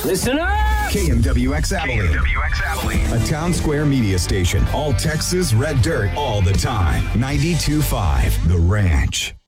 Listen up! KMWX Abilene. A town square media station. All Texas red dirt all the time. 92.5 The Ranch.